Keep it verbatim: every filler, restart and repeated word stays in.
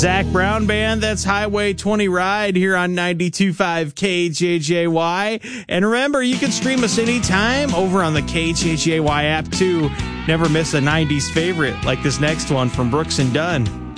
Zach Brown Band, that's Highway twenty Ride here on ninety-two point five K J J Y. And remember, you can stream us anytime over on the K J J Y app too. Never miss a nineties favorite like this next one from Brooks and Dunn.